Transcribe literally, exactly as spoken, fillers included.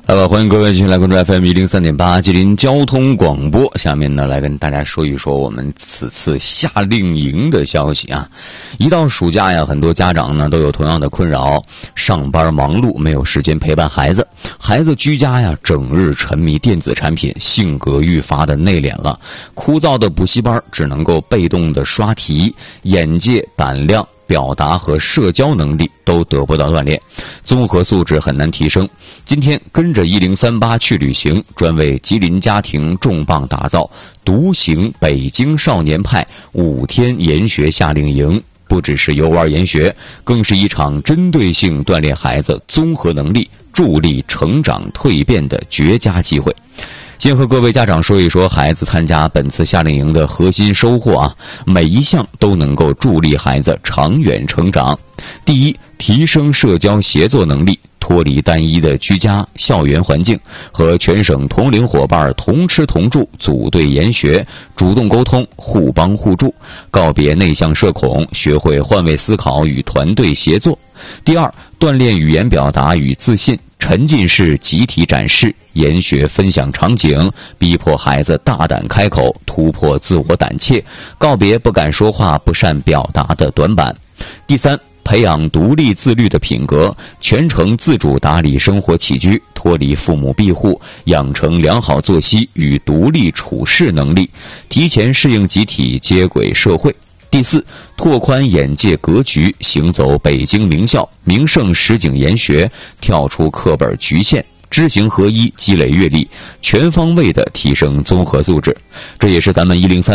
好，欢迎各位继续来关注 F M 一零三点八吉林交通广播。下面呢，来跟大家说一说我们此次夏令营的消息啊。一到暑假呀，很多家长呢都有同样的困扰：上班忙碌，没有时间陪伴孩子；孩子居家呀，整日沉迷电子产品，性格愈发的内敛了。枯燥的补习班只能够被动的刷题，眼界、胆量、表达和社交能力都得不到锻炼，综合素质很难提升。今天跟着一零三八去旅行，专为吉林家庭重磅打造独行北京少年派五天研学夏令营。不只是游玩研学，更是一场针对性锻炼孩子综合能力、助力成长蜕变的绝佳机会。先和各位家长说一说孩子参加本次夏令营的核心收获啊，每一项都能够助力孩子长远成长。第一，提升社交协作能力，脱离单一的居家校园环境，和全省同龄伙伴同吃同住，组队研学，主动沟通，互帮互助，告别内向社恐，学会换位思考与团队协作。第二，锻炼语言表达与自信，沉浸式集体展示，研学分享场景，逼迫孩子大胆开口，突破自我胆怯，告别不敢说话、不善表达的短板。第三，培养独立自律的品格，全程自主打理生活起居，脱离父母庇护，养成良好作息与独立处事能力，提前适应集体，接轨社会。第四，拓宽眼界格局，行走北京名校、名胜实景研学，跳出课本局限，知行合一，积累阅历，全方位的提升综合素质。这也是咱们一零三